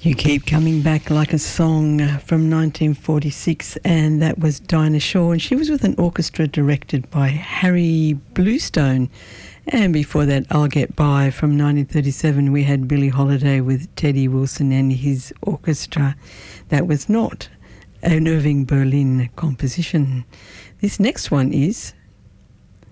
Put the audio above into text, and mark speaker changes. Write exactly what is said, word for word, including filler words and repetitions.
Speaker 1: You Keep Coming Back Like a Song from nineteen forty-six, and that was Dinah Shore, and she was with an orchestra directed by Harry Bluestone. And before that, I'll Get By from nineteen thirty-seven, we had Billie Holiday with Teddy Wilson and his orchestra. That was not an Irving Berlin composition. This next one is